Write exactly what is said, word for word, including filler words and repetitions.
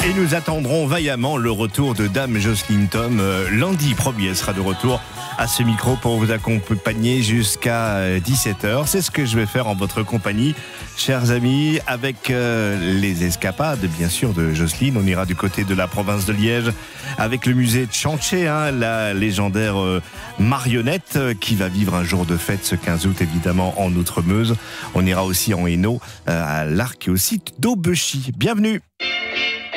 Et nous attendrons vaillamment le retour de Dame Jocelyne Tom. Euh, lundi premier, elle sera de retour à ce micro pour vous accompagner jusqu'à dix-sept heures. C'est ce que je vais faire en votre compagnie, chers amis, avec euh, les escapades, bien sûr, de Jocelyne. On ira du côté de la province de Liège avec le musée de Chanché, hein, la légendaire euh, marionnette euh, qui va vivre un jour de fête ce quinze août, évidemment, en Outremeuse. On ira aussi en Hainaut, euh, à l'Arc et au site d'Aubechy. Bienvenue!